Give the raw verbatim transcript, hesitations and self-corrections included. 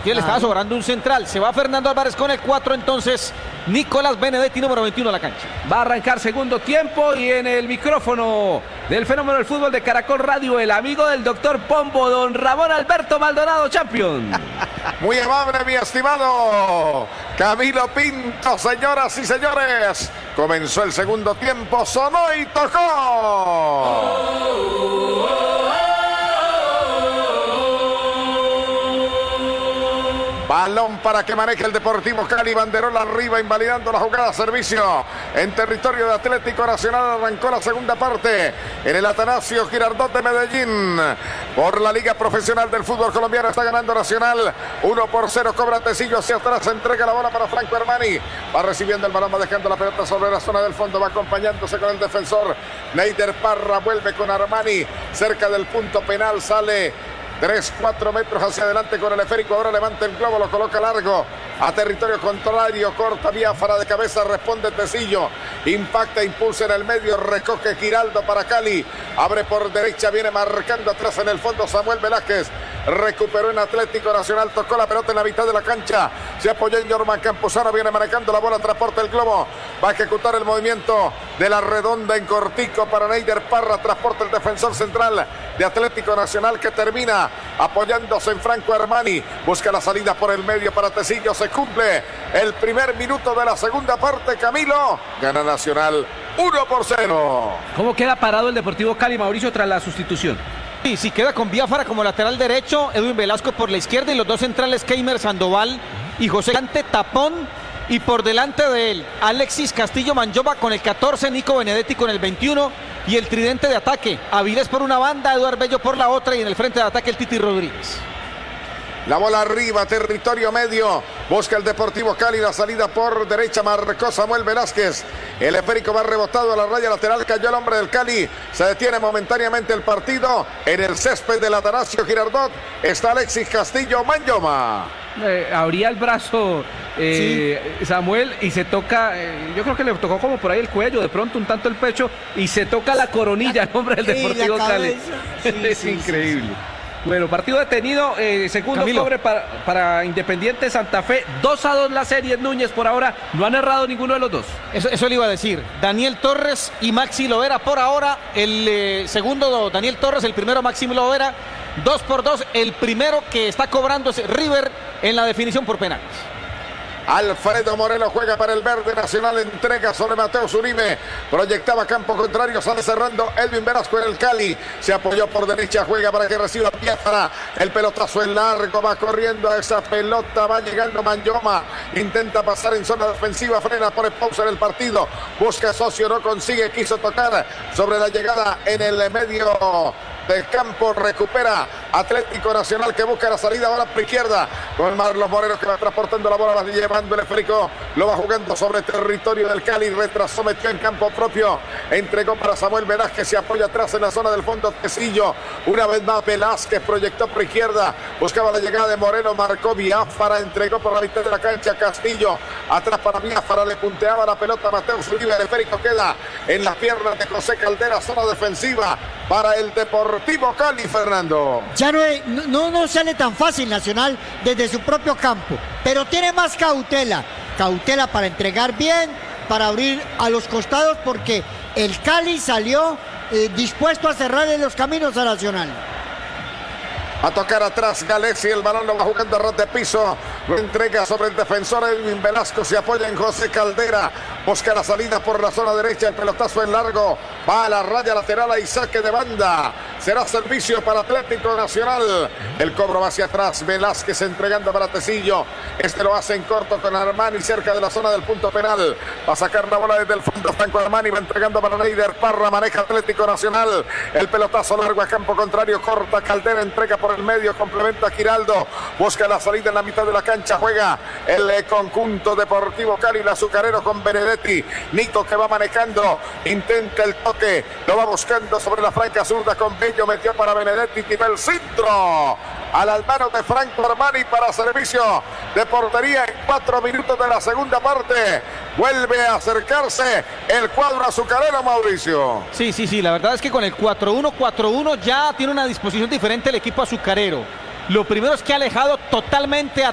partido le estaba sobrando un central. Se va Fernando Álvarez con el cuatro, entonces Nicolás Benedetti, número veintiuno a la cancha. Va a arrancar segundo tiempo y en el micrófono del fenómeno del fútbol de Caracol Radio, el amigo del doctor Pombo, don Ramón Alberto Maldonado, champion. Muy amable, mi estimado Camilo Pinto, señoras y señores. Comenzó el segundo tiempo, sonó y tocó. Oh, oh, oh. Balón para que maneje el Deportivo Cali, banderola arriba, invalidando la jugada, servicio en territorio de Atlético Nacional. Arrancó la segunda parte en el Atanasio Girardot de Medellín. Por la Liga Profesional del Fútbol Colombiano está ganando Nacional, uno por cero, cobra Tecillo hacia atrás, entrega la bola para Franco Armani, va recibiendo el balón, va dejando la pelota sobre la zona del fondo, va acompañándose con el defensor Neider Parra, vuelve con Armani, cerca del punto penal, sale tres, cuatro metros hacia adelante con el esférico, ahora levanta el globo, lo coloca largo a territorio contrario, corta Biafara de cabeza, responde Tecillo, impacta, impulsa en el medio, recoge Giraldo para Cali, abre por derecha, viene marcando atrás en el fondo Samuel Velázquez, recuperó en Atlético Nacional, tocó la pelota en la mitad de la cancha, se apoyó en Jorman Campuzano, viene manejando la bola, transporta el globo, va a ejecutar el movimiento de la redonda en cortico para Neider Parra, transporta el defensor central de Atlético Nacional que termina apoyándose en Franco Armani, busca la salida por el medio para Tecillo, se cumple el primer minuto de la segunda parte, Camilo, gana Nacional uno por cero. ¿Cómo queda parado el Deportivo Cali, Mauricio, tras la sustitución? Sí, sí, queda con Biafara como lateral derecho, Edwin Velasco por la izquierda y los dos centrales Keimer Sandoval y José Cante Tapón, y por delante de él Alexis Castillo Manjoba con el catorce, Nico Benedetti con el veintiuno y el tridente de ataque, Avilés por una banda, Eduardo Bello por la otra y en el frente de ataque el Titi Rodríguez. La bola arriba, territorio medio, busca el Deportivo Cali, la salida por derecha, marcó Samuel Velázquez, el esférico va rebotado a la raya lateral, cayó el hombre del Cali, se detiene momentáneamente el partido, en el césped del Atanasio Girardot está Alexis Castillo Manjoma. Eh, abría el brazo eh, sí. Samuel y se toca, eh, yo creo que le tocó como por ahí el cuello, de pronto un tanto el pecho y se toca la coronilla el hombre del Deportivo Cali. Sí, es sí, increíble. Sí, sí. Bueno, partido detenido, eh, segundo Camilo. Cobre para, para Independiente Santa Fe, dos a dos la serie, Núñez por ahora, no han errado ninguno de los dos. Eso, eso le iba a decir, Daniel Torres y Maxi Lovera por ahora, el eh, segundo Daniel Torres, el primero Maxi Lovera, dos por dos, el primero que está cobrando es River en la definición por penales. Alfredo Moreno juega para el Verde Nacional, entrega sobre Mateo Zuribe, proyectaba campo contrario, sale cerrando Edwin Velasco en el Cali, se apoyó por derecha, juega para que reciba Biafara, el pelotazo en largo, va corriendo a esa pelota, va llegando Manjoma, intenta pasar en zona defensiva, frena, pone pausa en el partido, busca socio, no consigue, quiso tocar sobre la llegada en el medio del campo, recupera Atlético Nacional que busca la salida ahora por izquierda con Marlos Moreno que va transportando la bola, va llevando el esférico, lo va jugando sobre territorio del Cali, retrasó, metió en campo propio, entregó para Samuel Velázquez, se apoya atrás en la zona del fondo Tecillo, una vez más Velázquez proyectó por izquierda, buscaba la llegada de Moreno, marcó Biafara, entregó por la mitad de la cancha Castillo, atrás para Biafara, le punteaba la pelota Mateo Zuribe, el esférico queda en las piernas de José Caldera, zona defensiva para el Deportivo Cali, Fernando. Ya no, no, no sale tan fácil Nacional desde su propio campo, pero tiene más cautela, cautela para entregar bien, para abrir a los costados, porque el Cali salió eh, dispuesto a cerrarle los caminos a Nacional. A tocar atrás Galesi, el balón lo va jugando a ras de piso, lo entrega sobre el defensor Edwin Velasco, se apoya en José Caldera, busca la salida por la zona derecha, el pelotazo en largo, va a la raya lateral y saque de banda, será servicio para Atlético Nacional, el cobro va hacia atrás, Velázquez entregando para Tecillo, este lo hace en corto con Armani cerca de la zona del punto penal, va a sacar la bola desde el fondo, Franco Armani va entregando para Neider Parra, maneja Atlético Nacional, el pelotazo largo a campo contrario, corta Caldera, entrega por el medio, complementa Giraldo, busca la salida en la mitad de la cancha, juega el eh, conjunto Deportivo Cali, el azucarero con Benedetti, Nico que va manejando, intenta el toque, lo va buscando sobre la franca zurda con Bello, metió para Benedetti, tira el centro a las manos de Franco Armani para servicio de portería en cuatro minutos de la segunda parte, vuelve a acercarse el cuadro azucarero, Mauricio. Sí, sí, sí, la verdad es que con el cuatro uno cuatro uno ya tiene una disposición diferente el equipo azucarero. Lo primero es que ha alejado totalmente a